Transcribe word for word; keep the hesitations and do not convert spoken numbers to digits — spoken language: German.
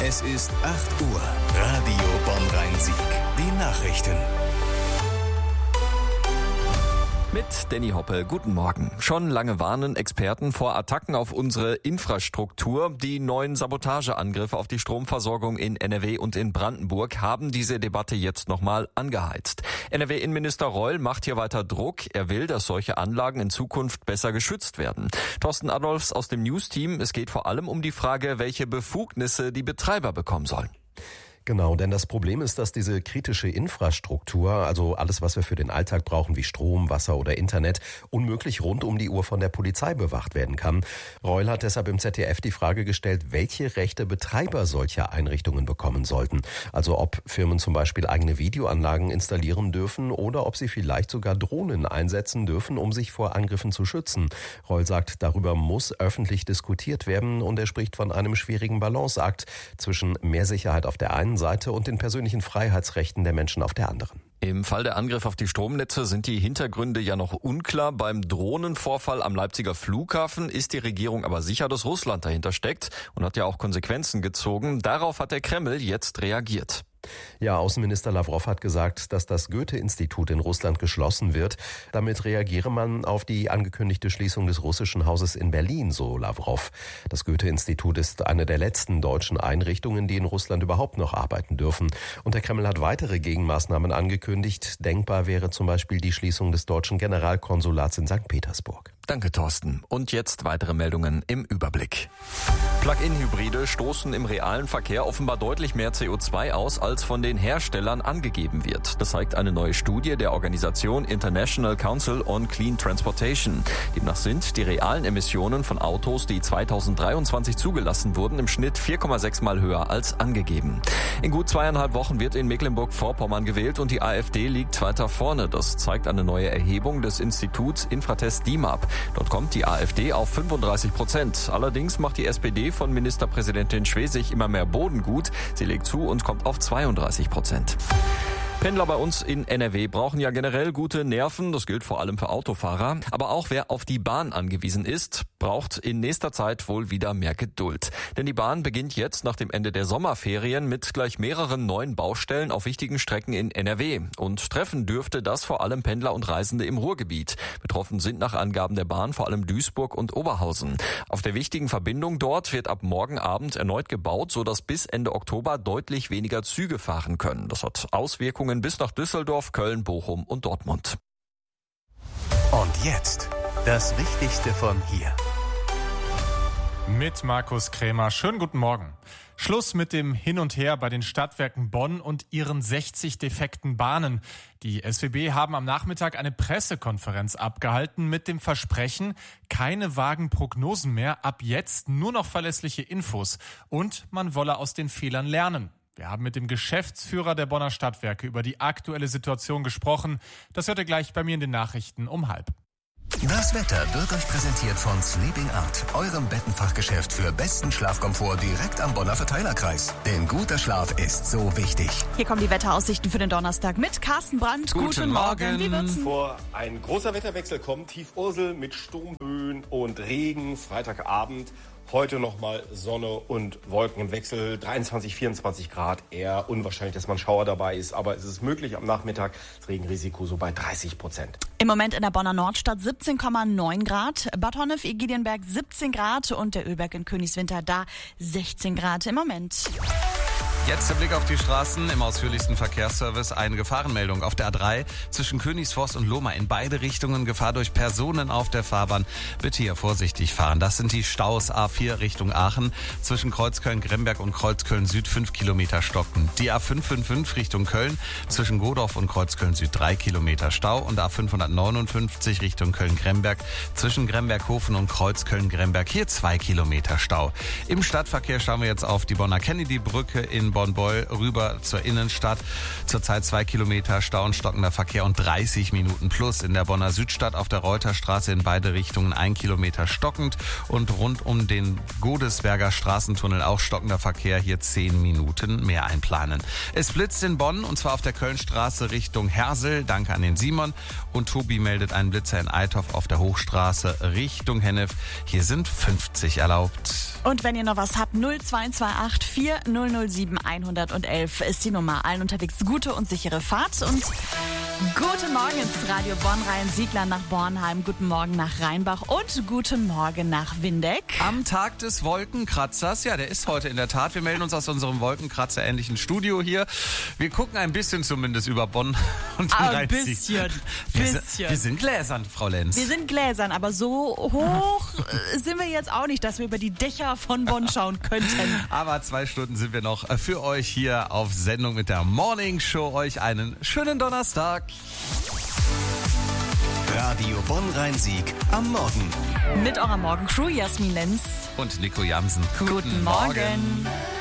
Es ist acht Uhr. Radio Bonn-Rhein-Sieg. Die Nachrichten. Mit Danny Hoppe, guten Morgen. Schon lange warnen Experten vor Attacken auf unsere Infrastruktur. Die neuen Sabotageangriffe auf die Stromversorgung in N R W und in Brandenburg haben diese Debatte jetzt nochmal angeheizt. N R W-Innenminister Reul macht hier weiter Druck. Er will, dass solche Anlagen in Zukunft besser geschützt werden. Thorsten Adolfs aus dem News-Team. Es geht vor allem um die Frage, welche Befugnisse die Betreiber bekommen sollen. Genau, denn das Problem ist, dass diese kritische Infrastruktur, also alles, was wir für den Alltag brauchen, wie Strom, Wasser oder Internet, unmöglich rund um die Uhr von der Polizei bewacht werden kann. Reul hat deshalb im Z D F die Frage gestellt, welche Rechte Betreiber solcher Einrichtungen bekommen sollten. Also ob Firmen zum Beispiel eigene Videoanlagen installieren dürfen oder ob sie vielleicht sogar Drohnen einsetzen dürfen, um sich vor Angriffen zu schützen. Reul sagt, darüber muss öffentlich diskutiert werden und er spricht von einem schwierigen Balanceakt zwischen mehr Sicherheit auf der einen Seite und den persönlichen Freiheitsrechten der Menschen auf der anderen. Im Fall der Angriffe auf die Stromnetze sind die Hintergründe ja noch unklar. Beim Drohnenvorfall am Leipziger Flughafen ist die Regierung aber sicher, dass Russland dahinter steckt und hat ja auch Konsequenzen gezogen. Darauf hat der Kreml jetzt reagiert. Ja, Außenminister Lawrow hat gesagt, dass das Goethe-Institut in Russland geschlossen wird. Damit reagiere man auf die angekündigte Schließung des russischen Hauses in Berlin, so Lawrow. Das Goethe-Institut ist eine der letzten deutschen Einrichtungen, die in Russland überhaupt noch arbeiten dürfen. Und der Kreml hat weitere Gegenmaßnahmen angekündigt. Denkbar wäre zum Beispiel die Schließung des deutschen Generalkonsulats in Sankt Petersburg. Danke, Thorsten. Und jetzt weitere Meldungen im Überblick. Plug-in-Hybride stoßen im realen Verkehr offenbar deutlich mehr C O zwei aus, als von den Herstellern angegeben wird. Das zeigt eine neue Studie der Organisation International Council on Clean Transportation. Demnach sind die realen Emissionen von Autos, die zweitausenddreiundzwanzig zugelassen wurden, im Schnitt vier Komma sechs Mal höher als angegeben. In gut zweieinhalb Wochen wird in Mecklenburg-Vorpommern gewählt und die AfD liegt weiter vorne. Das zeigt eine neue Erhebung des Instituts Infratest D I M A P. Dort kommt die AfD auf fünfunddreißig Prozent. Allerdings macht die S P D von Ministerpräsidentin Schwesig immer mehr Boden gut. Sie legt zu und kommt auf zweiunddreißig Prozent. Pendler bei uns in N R W brauchen ja generell gute Nerven, das gilt vor allem für Autofahrer. Aber auch wer auf die Bahn angewiesen ist, braucht in nächster Zeit wohl wieder mehr Geduld. Denn die Bahn beginnt jetzt nach dem Ende der Sommerferien mit gleich mehreren neuen Baustellen auf wichtigen Strecken in N R W. Und treffen dürfte das vor allem Pendler und Reisende im Ruhrgebiet. Betroffen sind nach Angaben der Bahn vor allem Duisburg und Oberhausen. Auf der wichtigen Verbindung dort wird ab morgen Abend erneut gebaut, sodass bis Ende Oktober deutlich weniger Züge fahren können. Das hat Auswirkungen bis nach Düsseldorf, Köln, Bochum und Dortmund. Und jetzt das Wichtigste von hier. Mit Markus Krämer. Schönen guten Morgen. Schluss mit dem Hin und Her bei den Stadtwerken Bonn und ihren sechzig defekten Bahnen. Die S W B haben am Nachmittag eine Pressekonferenz abgehalten mit dem Versprechen, keine vagen Prognosen mehr, ab jetzt nur noch verlässliche Infos. Und man wolle aus den Fehlern lernen. Wir haben mit dem Geschäftsführer der Bonner Stadtwerke über die aktuelle Situation gesprochen. Das hört ihr gleich bei mir in den Nachrichten um halb. Das Wetter wird euch präsentiert von Sleeping Art, eurem Bettenfachgeschäft für besten Schlafkomfort direkt am Bonner Verteilerkreis. Denn guter Schlaf ist so wichtig. Hier kommen die Wetteraussichten für den Donnerstag mit Carsten Brandt. Guten, Guten Morgen. Morgen. Wie wird's denn? Vor ein großer Wetterwechsel kommt Tief Ursel mit Sturmböen und Regen. Freitagabend. Heute nochmal Sonne und Wolken im Wechsel, dreiundzwanzig, vierundzwanzig Grad, eher unwahrscheinlich, dass man Schauer dabei ist, aber es ist möglich am Nachmittag, das Regenrisiko so bei dreißig Prozent. Im Moment in der Bonner Nordstadt siebzehn Komma neun Grad, Bad Honnef, Egidionberg siebzehn Grad und der Ölberg in Königswinter da sechzehn Grad im Moment. Jetzt der Blick auf die Straßen. Im ausführlichsten Verkehrsservice eine Gefahrenmeldung auf der A drei zwischen Königsforst und Lohmar. In beide Richtungen Gefahr durch Personen auf der Fahrbahn. Bitte hier vorsichtig fahren. Das sind die Staus A vier Richtung Aachen. Zwischen Kreuzköln-Gremberg und Kreuzköln-Süd fünf Kilometer stocken. Die A fünf fünf fünf Richtung Köln. Zwischen Godorf und Kreuzköln-Süd drei Kilometer Stau. Und A fünfhundertneunundfünfzig Richtung Köln-Gremberg. Zwischen Gremberghofen und Kreuzköln-Gremberg hier zwei Kilometer Stau. Im Stadtverkehr schauen wir jetzt auf die Bonner Kennedy-Brücke in Bonn-Beul rüber zur Innenstadt. Zurzeit zwei Kilometer Stau und stockender Verkehr und dreißig Minuten plus. In der Bonner Südstadt auf der Reuterstraße in beide Richtungen ein Kilometer stockend und rund um den Godesberger Straßentunnel auch stockender Verkehr, hier zehn Minuten mehr einplanen. Es blitzt in Bonn und zwar auf der Kölnstraße Richtung Hersel. Danke an den Simon. Und Tobi meldet einen Blitzer in Eithoff auf der Hochstraße Richtung Hennef. Hier sind fünfzig erlaubt. Und wenn ihr noch was habt, null zwei zwei acht vier null null sieben eins eins eins ist die Nummer. Allen unterwegs gute und sichere Fahrt. Und guten Morgen ins Radio Bonn, Rhein-Siegler nach Bornheim. Guten Morgen nach Rheinbach und guten Morgen nach Windeck. Am Tag des Wolkenkratzers, ja, der ist heute in der Tat. Wir melden uns aus unserem Wolkenkratzer-ähnlichen Studio hier. Wir gucken ein bisschen zumindest über Bonn und den Ein Rhein-Sieg. bisschen, Wir, bisschen. sind- wir sind gläsern, Frau Lenz. Wir sind gläsern, aber so hoch äh, sind wir jetzt auch nicht, dass wir über die Dächer von Bonn schauen könnten. Aber zwei Stunden sind wir noch für euch hier auf Sendung mit der Morning Show. Euch einen schönen Donnerstag. Radio Bonn-Rhein-Sieg am Morgen. Mit eurer Morgencrew, Jasmin Lenz. Und Nico Jamsen. Guten Morgen.